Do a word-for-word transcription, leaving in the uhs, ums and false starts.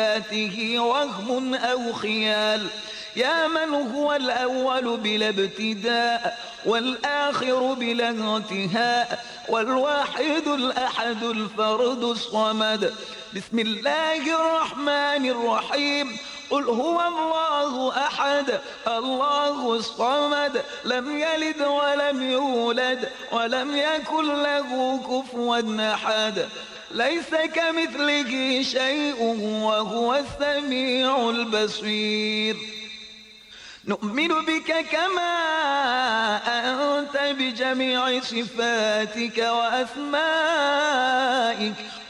ذاته وهم أو خيال، يا من هو الأول بلا ابتداء والآخر بلا انتهاء والواحد الأحد الفرد الصمد. بسم الله الرحمن الرحيم. قل هو الله أحد الله الصمد، لم يلد ولم يولد ولم يكن له كفوا أحد، ليس كمثله شيء وهو السميع البصير. نؤمن بك كما أنت بجميع صفاتك وأسمائك